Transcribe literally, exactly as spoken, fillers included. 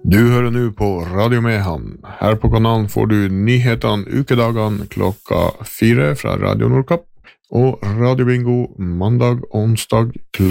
Du hører nå på Radio Mehamn. Her på kanalen får du nyhetene ukedagene klokka fire fra Radio Nordkapp, og Radio Bingo mandag og onsdag klokka